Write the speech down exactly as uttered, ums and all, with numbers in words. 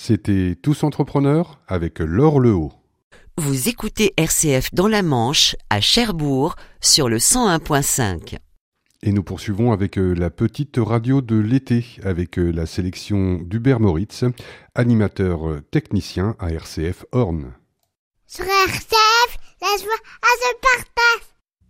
C'était Tous Entrepreneurs avec Laure Lehaut. Vous écoutez R C F dans la Manche, à Cherbourg, sur le cent un virgule cinq. Et nous poursuivons avec la petite radio de l'été, avec la sélection d'Hubert Moritz, animateur technicien à R C F Orne. Sur R C F, la joie à se partage.